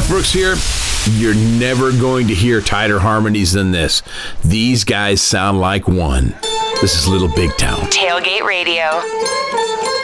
Jeff Brooks here. You're never going to hear tighter harmonies than this. These guys sound like one. This is Little Big Town. Tailgate Radio.